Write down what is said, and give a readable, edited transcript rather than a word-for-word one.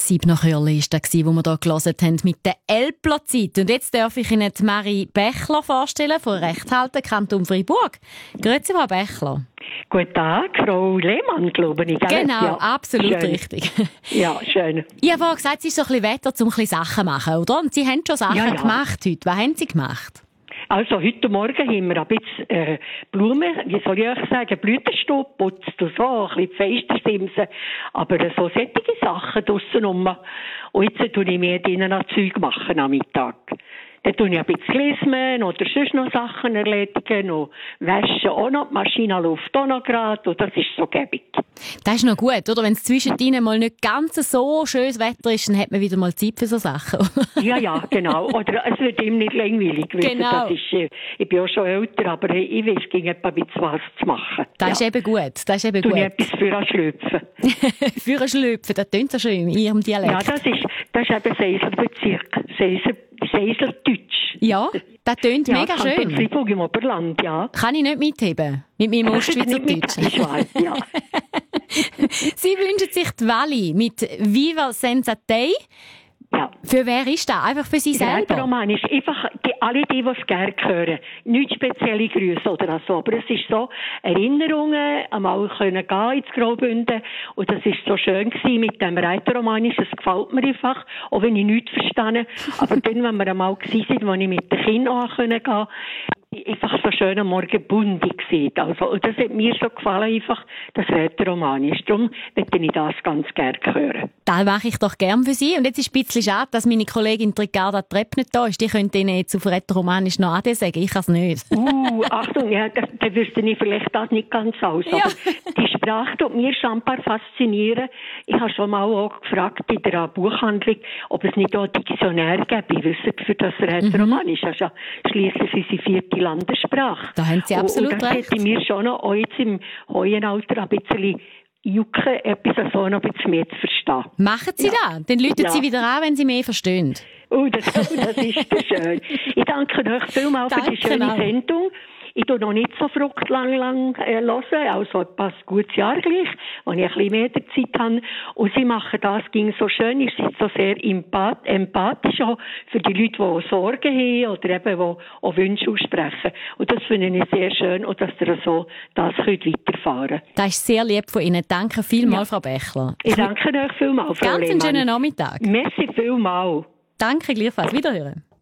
Siebner Chörli war das, wo wir hier gehört haben mit der Elbler-Zeit. Und jetzt darf ich Ihnen die Marie Bächler vorstellen, von Rechthalten, Kanton Freiburg. Grüezi, Frau Bächler. Guten Tag, Frau Lehmann, glaube ich. Gell? Genau, ja, absolut schön. Richtig. Ja, schön. Ich habe vorhin gesagt, es ist so ein bisschen Wetter, um ein bisschen Sachen zu machen, oder? Und Sie haben schon Sachen gemacht heute. Was haben Sie gemacht? Also, heute Morgen haben wir ein bisschen Blumen, wie soll ich euch sagen, Blütenstaub putzt und so, ein bisschen Fenstersimsen. Aber so solche Sachen draussen rum. Und jetzt tue ich mir drinnen noch Zeug machen am Mittag. Dann tue ich ein bisschen lesen oder sonst noch Sachen erledigen und waschen auch noch. Die Maschine läuft auch noch gerade und das ist so gäbig. Das ist noch gut, oder? Wenn es zwischendrin mal nicht ganz so schönes Wetter ist, dann hat man wieder mal Zeit für so Sachen. Ja, genau. Oder es wird ihm nicht langweilig. Genau. Das ist, ich bin auch schon älter, aber ich weiß, es ging etwa ein bisschen was zu machen. Das ist eben gut. Das ist eben Tue gut. ich etwas für ein Schlüpfen. Für ein Schlüpfen, das tönt so schön in Ihrem Dialekt. Ja, das ist eben Seiselbezirk. Seiseldeutsch. Ja, das tönt mega schön. Kanton Freiburg im Oberland, ja. Kann ich nicht mitheben? Mit meinem Ostschweizerdeutsch. Ich weiß, ja. Sie wünschen sich die Wally mit Viva Senza Te. Ja. Für wer ist das? Einfach für Sie selber? Der Roman ist einfach alle die es gerne hören. Nicht spezielle Grüße oder so. Aber es ist so Erinnerungen, einmal können gehen ins Graubünden. Und das ist so schön gewesen mit dem Reiterromanisch. Das gefällt mir einfach. Auch wenn ich nichts verstehe. Aber dann, wenn wir einmal gewesen sind, wo ich mit den Kindern auch gehen konnte, einfach so schön am Morgen bundig gesehen. Also, und das hat mir so gefallen, einfach, das Rätoromanisch. Darum möchte ich das ganz gerne hören. Das mache ich doch gern für Sie. Und jetzt ist es ein bisschen schade, dass meine Kollegin Ricarda Trepp nicht da ist. Die könnte Ihnen jetzt auf Rätoromanisch noch Ade sagen. Ich kann es nicht. Achtung, ja, da wüsste ich vielleicht das nicht ganz aus. Ja. Aber die Sprache tut mir scheinbar faszinieren. Ich habe schon mal auch gefragt in der Buchhandlung, ob es nicht auch Diktionär gäbe. Ich wüsste für das Rätoromanisch. Also schliesslich ist sie 4. Landessprache. Da haben Sie absolut und das recht. hätte mir schon noch auch jetzt im hohen Alter ein bisschen jucken, etwas so noch ein bisschen mehr zu verstehen. Machen Sie das? Dann läuten Sie wieder an, wenn Sie mehr verstehen. Das ist so schön. Ich danke euch vielmals für die schöne Sendung. Ich tue noch nicht so verrückt lang hören, also etwa ein gutes Jahr gleich, wenn ich ein bisschen mehr Zeit habe. Und sie machen das, ging so schön, ihr seid so sehr empathisch auch für die Leute, die auch Sorgen haben oder eben, die auch Wünsche aussprechen. Und das finde ich sehr schön, und dass ihr so das könnt weiterfahren könnt. Das ist sehr lieb von Ihnen. Danke vielmals, Frau Bächler. Ich danke euch vielmals, Frau Ganz einen Lehmann. schönen Nachmittag. Merci vielmals. Danke gleichfalls. Wiederhören.